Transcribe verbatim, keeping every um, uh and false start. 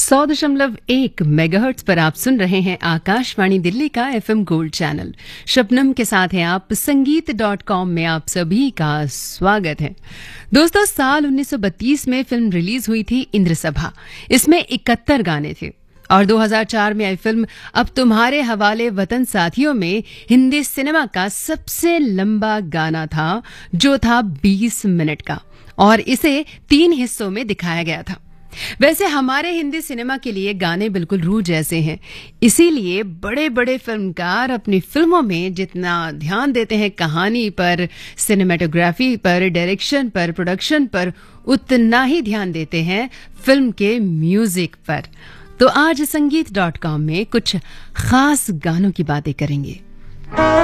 सौ दशमलव एक मेगाहर्ट्ज पर आप सुन रहे हैं आकाशवाणी दिल्ली का एफएम गोल्ड चैनल। शबनम के साथ हैं आप। संगीत डॉट कॉम में आप सभी का स्वागत है। दोस्तों, साल उन्नीस सौ बत्तीस में फिल्म रिलीज हुई थी इंद्रसभा। इसमें इकहत्तर गाने थे और दो हज़ार चार में आई फिल्म अब तुम्हारे हवाले वतन साथियों में हिंदी सिनेमा का सबसे लंबा गाना था, जो था बीस मिनट का, और इसे तीन हिस्सों में दिखाया गया था। वैसे हमारे हिंदी सिनेमा के लिए गाने बिल्कुल रूह जैसे हैं, इसीलिए बड़े बड़े फिल्मकार अपनी फिल्मों में जितना ध्यान देते हैं कहानी पर, सिनेमेटोग्राफी पर, डायरेक्शन पर, प्रोडक्शन पर, उतना ही ध्यान देते हैं फिल्म के म्यूजिक पर। तो आज संगीत डॉट कॉम में कुछ खास गानों की बातें करेंगे।